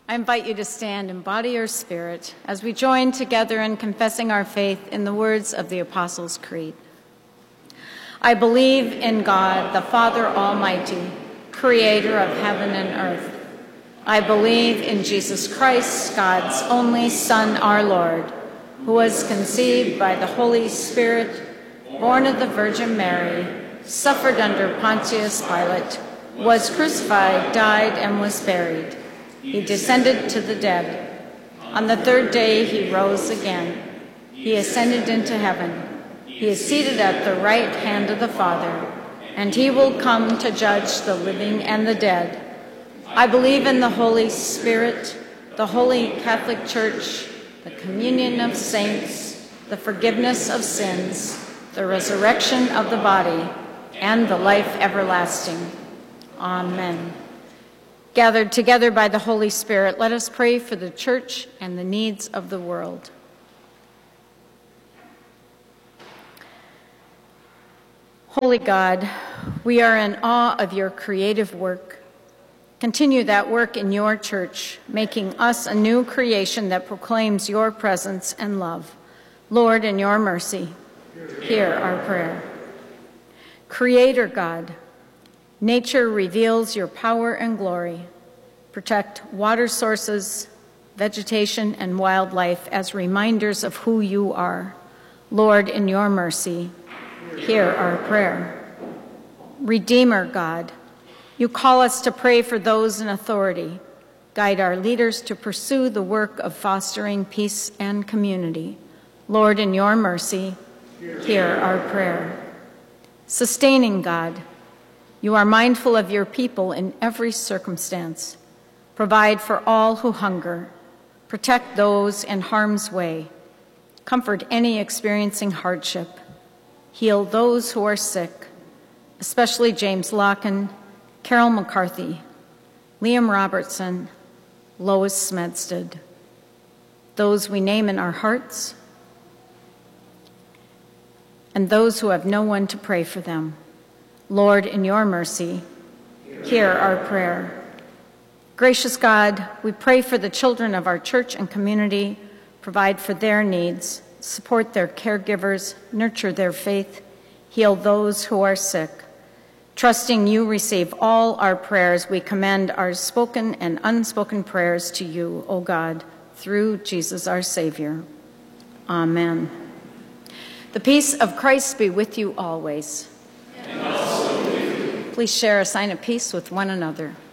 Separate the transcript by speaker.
Speaker 1: I invite you to stand in body or spirit as we join together in confessing our faith in the words of the Apostles' Creed. I believe in God, the Father Almighty, creator of heaven and earth. I believe in Jesus Christ, God's only Son, our Lord, who was conceived by the Holy Spirit, born of the Virgin Mary, suffered under Pontius Pilate, was crucified, died, and was buried. He descended to the dead. On the third day he rose again. He ascended into heaven. He is seated at the right hand of the Father, and he will come to judge the living and the dead. I believe in the Holy Spirit, the Holy Catholic Church, the communion of saints, the forgiveness of sins, the resurrection of the body, and the life everlasting. Amen. Gathered together by the Holy Spirit, let us pray for the Church and the needs of the world. Holy God, we are in awe of your creative work. Continue that work in your Church, making us a new creation that proclaims your presence and love. Lord, in your mercy, hear our prayer. Creator God, nature reveals your power and glory. Protect water sources, vegetation, and wildlife as reminders of who you are. Lord, in your mercy, hear our prayer. Redeemer God, you call us to pray for those in authority. Guide our leaders to pursue the work of fostering peace and community. Lord, in your mercy, hear our prayer. Sustaining God, you are mindful of your people in every circumstance. Provide for all who hunger. Protect those in harm's way. Comfort any experiencing hardship. Heal those who are sick, especially James Locken, Carol McCarthy, Liam Robertson, Lois Smedstead, those we name in our hearts, and those who have no one to pray for them. Lord, in your mercy, hear our prayer. Gracious God, we pray for the children of our church and community, provide for their needs, support their caregivers, nurture their faith, heal those who are sick. Trusting you receive all our prayers, we commend our spoken and unspoken prayers to you, O God, through Jesus our Savior. Amen. The peace of Christ be with you always.
Speaker 2: And also with you.
Speaker 1: Please share a sign of peace with one another.